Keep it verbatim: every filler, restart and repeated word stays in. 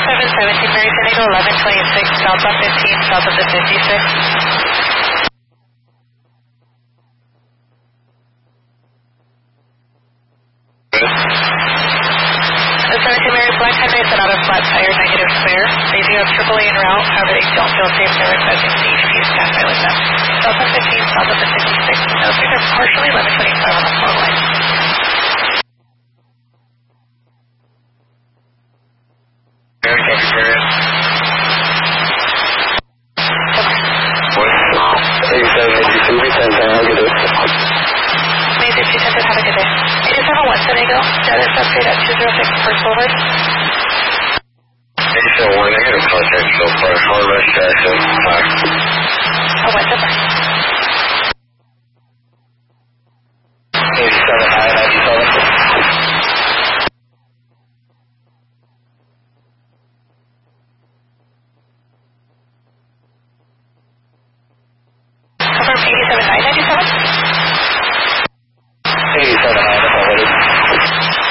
seven seventeen, Mary Tornado eleven twenty-six, south of fifteen, south of the fifty-six. seventeen Mary, Black Hyundai set out of flat tire, negative clear. They do have triple A en route, however they don't feel safe. They're requesting C H P stand by with them. South of fifteen, south of the fifty-six. No, they're partially eleven twenty-five on the floor line. Mary, copy, period. eighty-seven, eighty-two, ten, ten, have a good day. May fifty, ten, have a good day. eighty-seven, West San Diego, status update at two zero six, first forward. eighty-seven, one, negative contact so far. Hard West Jackson, five. Oh, what's up? eighty-seven, high, ninety-seven. Confirm eighty-seven